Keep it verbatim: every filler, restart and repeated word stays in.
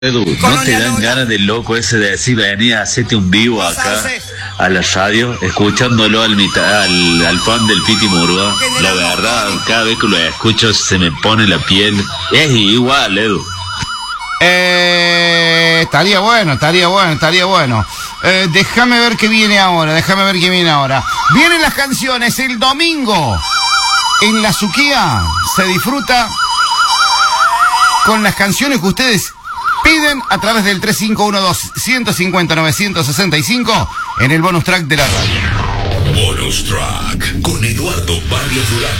Edu, ¿no te dan ganas de loco ese de decir, vení, hacete un vivo acá a la radio, escuchándolo al mitad, al, al fan del Piti Murga? La verdad, cada vez que lo escucho se me pone la piel. Es igual, Edu. Eh, estaría bueno, estaría bueno, estaría bueno. Eh, déjame ver qué viene ahora, déjame ver qué viene ahora. Vienen las canciones el domingo. En la Suquía se disfruta con las canciones que ustedes piden a través del tres cinco uno dos, uno cinco cero, nueve seis cinco en el bonus track de la radio. Bonus track con Eduardo Barrios Durán.